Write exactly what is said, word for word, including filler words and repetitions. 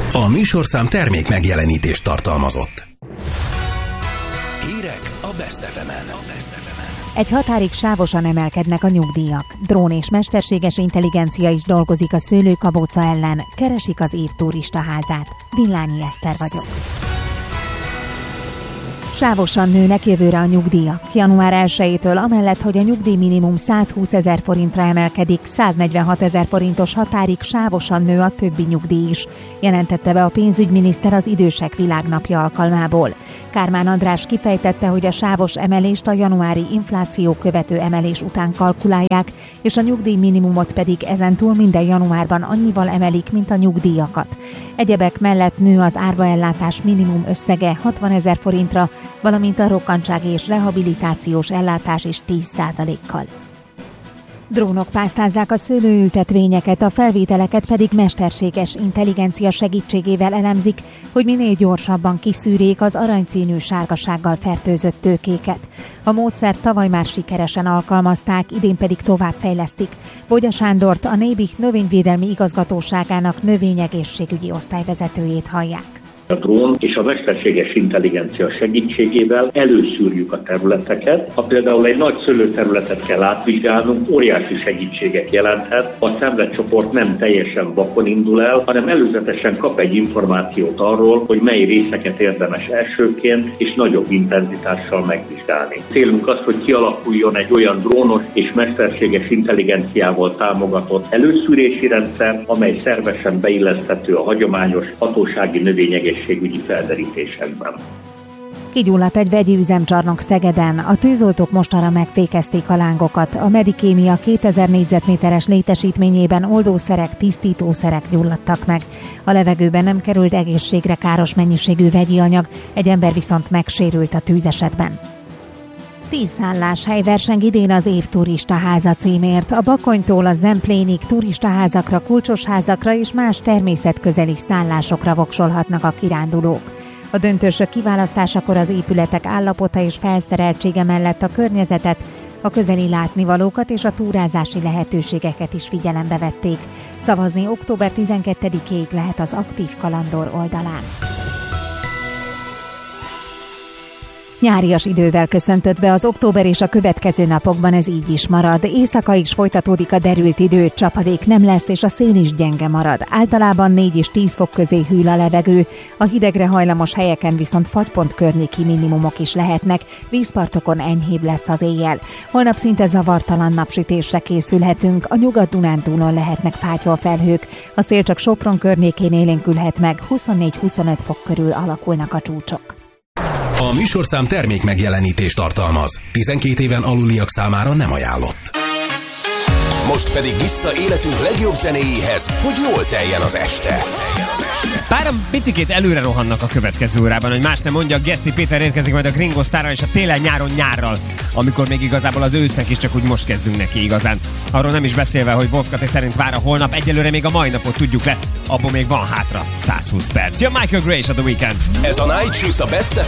A műsorszám termék megjelenítést tartalmazott. Hírek a Best ef emen. Egy határig sávosan emelkednek a nyugdíjak. Drón és mesterséges intelligencia is dolgozik a szőlőkabóca ellen. Keresik az év turistaházát. Villányi Eszter vagyok. Sávosan nőnek jövőre a nyugdíjak. január elsejétől amellett, hogy a nyugdíjminimum százhúszezer forintra emelkedik, száznegyvenhatezer forintos határig sávosan nő a többi nyugdíj is, jelentette be a pénzügyminiszter az Idősek Világnapja alkalmából. Kármán András kifejtette, hogy a sávos emelést a januári infláció követő emelés után kalkulálják, és a nyugdíjminimumot pedig ezentúl minden januárban annyival emelik, mint a nyugdíjakat. Egyebek mellett nő az árvaellátás minimum összege hatvanezer forintra, valamint a rokkantsági és rehabilitációs ellátás is tíz százalékkal. Drónok pásztázzák a szőlőültetvényeket, a felvételeket pedig mesterséges intelligencia segítségével elemzik, hogy minél gyorsabban kiszűrjék az aranyszínű sárgasággal fertőzött tőkéket. A módszert tavaly már sikeresen alkalmazták, idén pedig továbbfejlesztik. Bogya Sándort, a Nébih növényvédelmi igazgatóságának növényegészségügyi osztályvezetőjét hallják. A drón és a mesterséges intelligencia segítségével előszűrjük a területeket. Ha például egy nagy szőlőterületet kell átvizsgálnunk, óriási segítséget jelenthet. A szemletcsoport nem teljesen vakon indul el, hanem előzetesen kap egy információt arról, hogy mely részeket érdemes elsőként és nagyobb intenzitással megvizsgálni. Célunk az, hogy kialakuljon egy olyan drónos és mesterséges intelligenciával támogatott előszűrési rendszer, amely szervesen beilleszthető a hagyományos hatósági növényegészségügyi egészségügyi felderítésekben. Kigyulladt egy vegyi üzemcsarnok Szegeden. A tűzoltók mostanra megfékezték a lángokat. A Medikémia kétezer négyzetméteres létesítményében oldószerek, tisztítószerek gyulladtak meg. A levegőben nem került egészségre káros mennyiségű vegyi anyag, egy ember viszont megsérült a tűzesetben. Tíz szálláshely verseng idén az év turistaháza címért. A Bakonytól a Zemplénig turistaházakra, kulcsosházakra és más természetközeli szállásokra voksolhatnak a kirándulók. A döntősök kiválasztásakor az épületek állapota és felszereltsége mellett a környezetet, a közeli látnivalókat és a túrázási lehetőségeket is figyelembe vették. Szavazni október tizenkettedikéig lehet az Aktív Kalandor oldalán. Nyárias idővel köszöntött be az október, és a következő napokban ez így is marad. Éjszaka is folytatódik a derült idő, csapadék nem lesz, és a szél is gyenge marad. Általában négy és tíz fok közé hűl a levegő, a hidegre hajlamos helyeken viszont fagypont környéki minimumok is lehetnek, vízpartokon enyhébb lesz az éjjel. Holnap szinte zavartalan napsütésre készülhetünk, a Nyugat-Dunántúlon lehetnek fátyolfelhők, a szél csak Sopron környékén élénkülhet meg, huszonnégy-huszonöt fok körül alakulnak a csúcsok. A műsorszám termék megjelenítést tartalmaz. tizenkét éven aluliak számára nem ajánlott. Most pedig vissza életünk legjobb zenéjéhez, hogy jól teljen az este. Páran picikét előre rohannak a következő órában, hogy más nem mondja, Geszti Péter érkezik majd a Gringo Starral és a télen-nyáron nyárral, amikor még igazából az ősznek is csak úgy most kezdünk neki igazán. Arról nem is beszélve, hogy Wolfgang szerint vár a holnap, egyelőre még a mai napot tudjuk le, abból még van hátra százhúsz perc. Ja, Michael Gray és a The Weeknd. Ez a Night Shift a Best ef